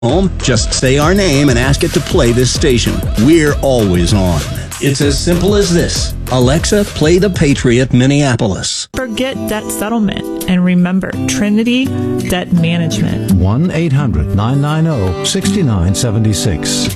home, just say our name and ask it to play this station. We're always on. It's as simple as this. Alexa, play The Patriot Minneapolis. Forget debt settlement and remember Trinity Debt Management. 1-800-990-6976.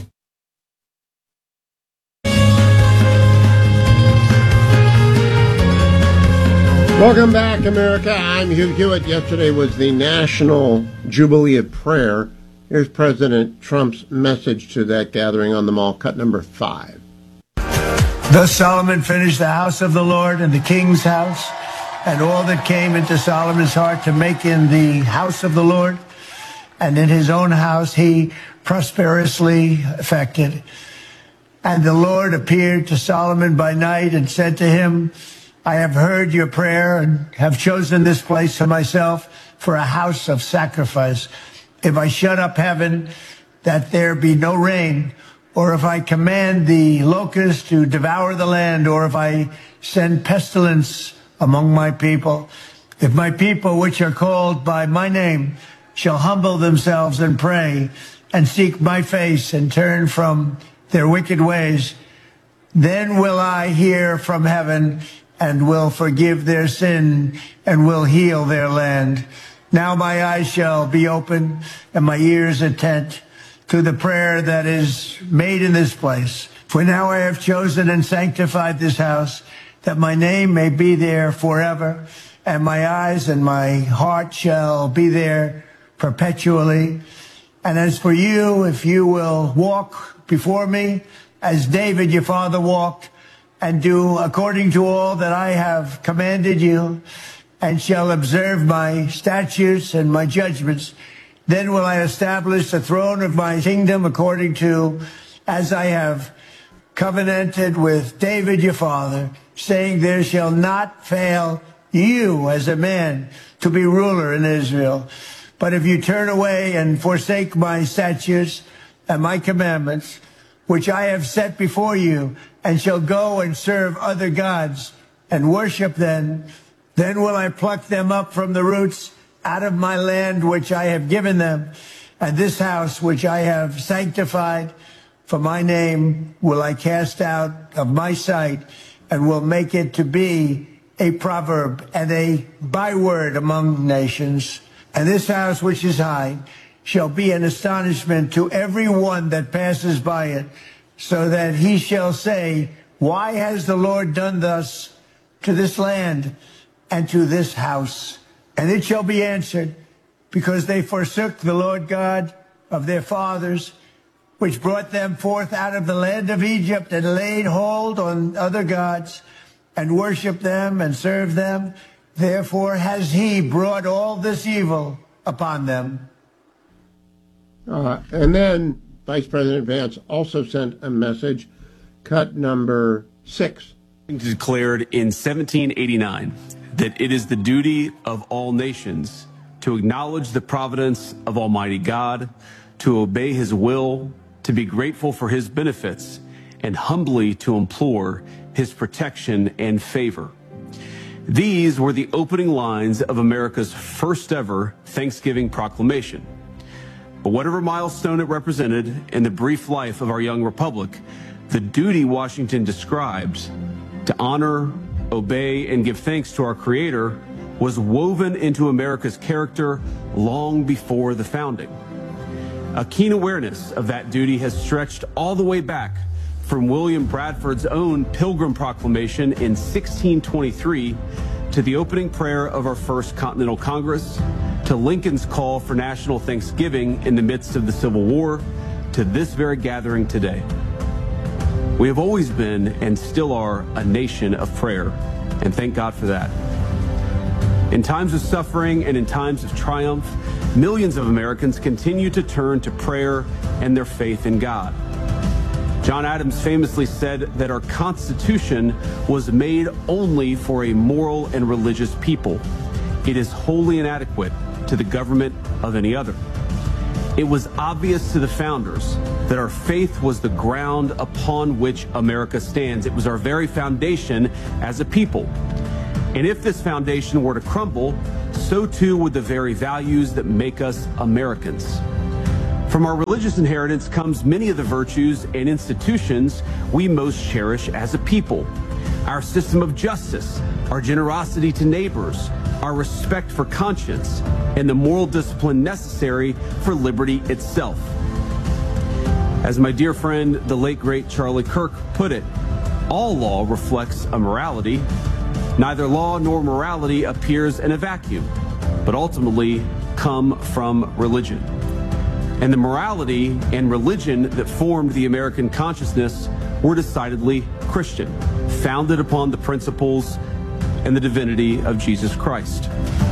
Welcome back, America. I'm Hugh Hewitt. Yesterday was the National Jubilee of Prayer. Here's President Trump's message to that gathering on the Mall, cut number 5. Thus Solomon finished the house of the Lord and the king's house, and all that came into Solomon's heart to make in the house of the Lord, and in his own house he prosperously effected. And the Lord appeared to Solomon by night and said to him, I have heard your prayer and have chosen this place for myself for a house of sacrifice. If I shut up heaven, that there be no rain, or if I command the locusts to devour the land, or if I send pestilence among my people, if my people, which are called by my name, shall humble themselves and pray and seek my face and turn from their wicked ways, then will I hear from heaven and will forgive their sin and will heal their land. Now my eyes shall be open and my ears attent to the prayer that is made in this place. For now I have chosen and sanctified this house, that my name may be there forever, and my eyes and my heart shall be there perpetually. And as for you, if you will walk before me, as David your father walked, and do according to all that I have commanded you, and shall observe my statutes and my judgments, then will I establish the throne of my kingdom according to as I have covenanted with David your father, saying there shall not fail you as a man to be ruler in Israel. But if you turn away and forsake my statutes and my commandments, which I have set before you, and shall go and serve other gods and worship them, then will I pluck them up from the roots out of my land which I have given them, and this house which I have sanctified for my name will I cast out of my sight, and will make it to be a proverb and a byword among nations. And this house which is high shall be an astonishment to every one that passes by it, so that he shall say, why has the Lord done thus to this land and to this house? And it shall be answered, because they forsook the Lord God of their fathers, which brought them forth out of the land of Egypt, and laid hold on other gods, and worshipped them and served them. Therefore has he brought all this evil upon them. And then Vice President Vance also sent a message, cut number 6. Declared in 1789 that it is the duty of all nations to acknowledge the providence of Almighty God, to obey his will, to be grateful for his benefits, and humbly to implore his protection and favor. These were the opening lines of America's first ever Thanksgiving proclamation. But whatever milestone it represented in the brief life of our young republic, the duty Washington described to honor, obey, and give thanks to our Creator was woven into America's character long before the founding. A keen awareness of that duty has stretched all the way back from William Bradford's own Pilgrim Proclamation in 1623 to the opening prayer of our First Continental Congress, to Lincoln's call for national Thanksgiving in the midst of the Civil War, to this very gathering today. We have always been and still are a nation of prayer, and thank God for that. In times of suffering and in times of triumph, millions of Americans continue to turn to prayer and their faith in God. John Adams famously said that our Constitution was made only for a moral and religious people. It is wholly inadequate to the government of any other. It was obvious to the founders that our faith was the ground upon which America stands. It was our very foundation as a people. And if this foundation were to crumble, so too would the very values that make us Americans. From our religious inheritance comes many of the virtues and institutions we most cherish as a people. Our system of justice, our generosity to neighbors, our respect for conscience, and the moral discipline necessary for liberty itself. As my dear friend, the late great Charlie Kirk put it, all law reflects a morality. Neither law nor morality appears in a vacuum, but ultimately come from religion. And the morality and religion that formed the American consciousness were decidedly Christian, founded upon the principles and the divinity of Jesus Christ.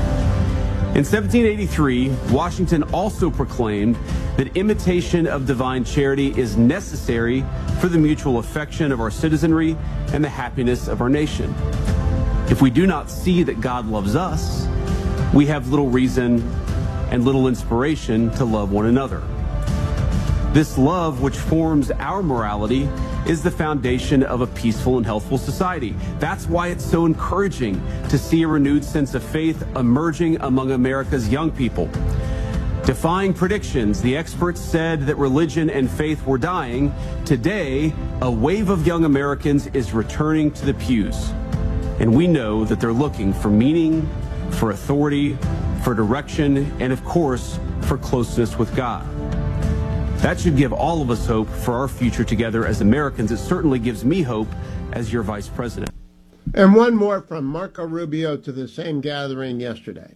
In 1783, Washington also proclaimed that imitation of divine charity is necessary for the mutual affection of our citizenry and the happiness of our nation. If we do not see that God loves us, we have little reason and little inspiration to love one another. This love, which forms our morality, is the foundation of a peaceful and healthful society. That's why it's so encouraging to see a renewed sense of faith emerging among America's young people. Defying predictions, the experts said that religion and faith were dying. Today, a wave of young Americans is returning to the pews. And we know that they're looking for meaning, for authority, for direction, and of course, for closeness with God. That should give all of us hope for our future together as Americans. It certainly gives me hope as your vice president. And one more from Marco Rubio to the same gathering yesterday.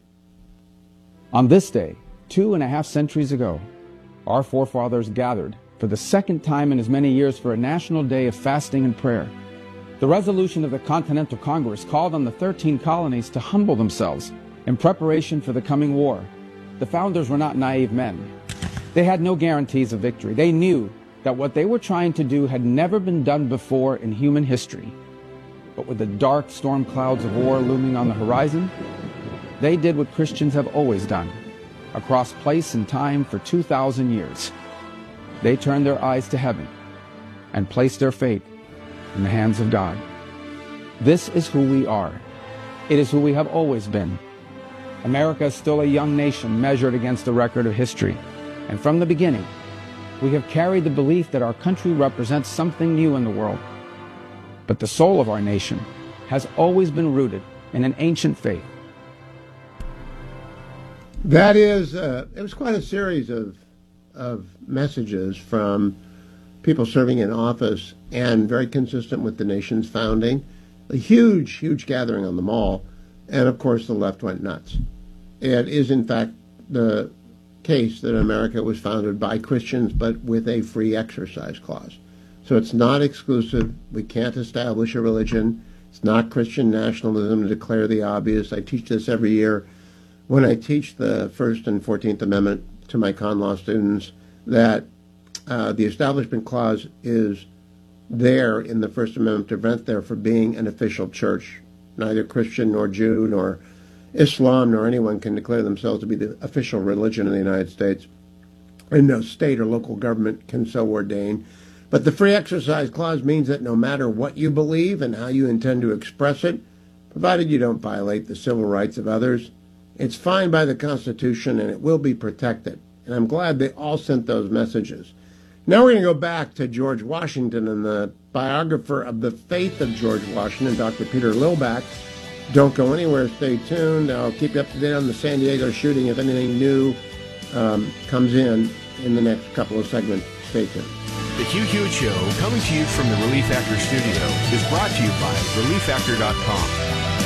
On this day, 2.5 centuries ago, our forefathers gathered for the second time in as many years for a national day of fasting and prayer. The resolution of the Continental Congress called on the 13 colonies to humble themselves in preparation for the coming war. The founders were not naive men. They had no guarantees of victory. They knew that what they were trying to do had never been done before in human history. But with the dark storm clouds of war looming on the horizon, they did what Christians have always done, across place and time for 2,000 years. They turned their eyes to heaven and placed their fate in the hands of God. This is who we are. It is who we have always been. America is still a young nation measured against the record of history. And from the beginning, we have carried the belief that our country represents something new in the world. But the soul of our nation has always been rooted in an ancient faith. That is, it was quite a series of messages from people serving in office and very consistent with the nation's founding. A huge, huge gathering on the Mall. And, of course, the left went nuts. It is, in fact, the case that America was founded by Christians, but with a free exercise clause. So it's not exclusive. We can't establish a religion. It's not Christian nationalism to declare the obvious. I teach this every year when I teach the First and 14th Amendment to my con law students, that the Establishment Clause is there in the First Amendment to prevent there from being an official church. Neither Christian nor Jew nor Islam nor anyone can declare themselves to be the official religion of the United States, and no state or local government can so ordain. But the Free Exercise Clause means that no matter what you believe and how you intend to express it, provided you don't violate the civil rights of others, it's fine by the Constitution and it will be protected. And I'm glad they all sent those messages. Now we're going to go back to George Washington and the biographer of the faith of George Washington, Dr. Peter Lillback. Don't go anywhere. Stay tuned. I'll keep you up to date on the San Diego shooting if anything new comes in the next couple of segments. Stay tuned. The Hugh Hewitt Show, coming to you from the Relief Factor studio, is brought to you by ReliefFactor.com.